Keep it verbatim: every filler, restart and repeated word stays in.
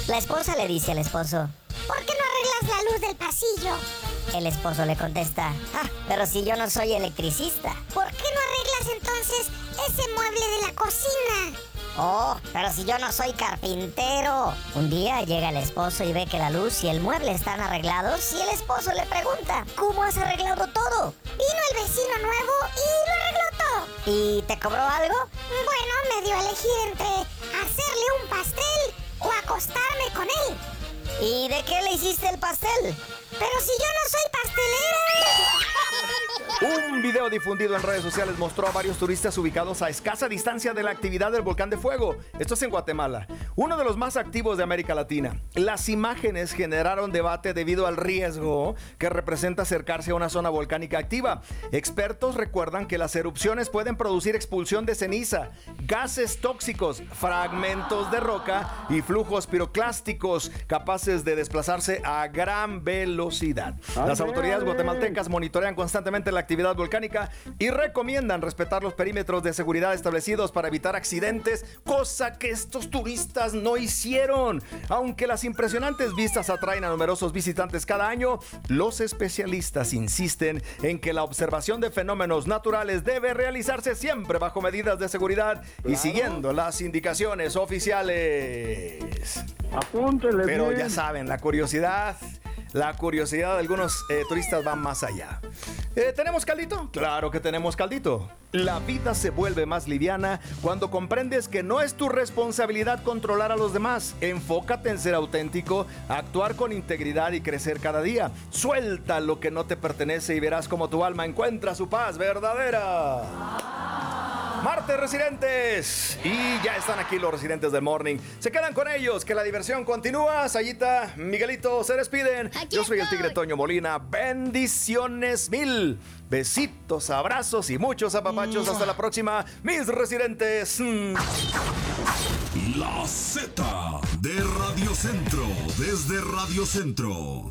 La esposa le dice al esposo: ¿por qué no arreglas la luz del pasillo? El esposo le contesta: ah, pero si yo no soy electricista. ¿Por qué no arreglas entonces ese mueble de la cocina? Oh, pero si yo no soy carpintero. Un día llega el esposo y ve que la luz y el mueble están arreglados y el esposo le pregunta: ¿cómo has arreglado todo? Vino el vecino nuevo y lo arregló todo. ¿Y te cobró algo? Bueno, me dio a elegir entre hacerle un pastel o acostarme con él. ¿Y de qué le hiciste el pastel? Pero si yo no soy pastelera. Un video difundido en redes sociales mostró a varios turistas ubicados a escasa distancia de la actividad del volcán de fuego. Esto es en Guatemala, uno de los más activos de América Latina. Las imágenes generaron debate debido al riesgo que representa acercarse a una zona volcánica activa. Expertos recuerdan que las erupciones pueden producir expulsión de ceniza, gases tóxicos, fragmentos de roca y flujos piroclásticos capaces de desplazarse a gran velocidad. Las autoridades guatemaltecas monitorean constantemente la actividad volcánica y recomiendan respetar los perímetros de seguridad establecidos para evitar accidentes, cosa que estos turistas no hicieron. Aunque las impresionantes vistas atraen a numerosos visitantes cada año, los especialistas insisten en que la observación de fenómenos naturales debe realizarse siempre bajo medidas de seguridad y Claro. siguiendo las indicaciones oficiales. Apúntele. Pero bien. ya saben, la curiosidad, la curiosidad de algunos eh, turistas va más allá. Eh, ¿Tenemos caldito? Claro que tenemos caldito. La vida se vuelve más liviana cuando comprendes que no es tu responsabilidad controlar a los demás. Enfócate en ser auténtico, actuar con integridad y crecer cada día. Suelta lo que no te pertenece y verás cómo tu alma encuentra su paz verdadera. Martes residentes. Y ya están aquí los residentes del Morning. Se quedan con ellos, que la diversión continúa. Sayita, Miguelito, se despiden. Aquí Yo soy el estoy. Tigre Toño Molina. Bendiciones mil. Besitos, abrazos y muchos apapachos. Hasta la próxima, mis residentes. Mm. La Z de Radio Centro, desde Radio Centro.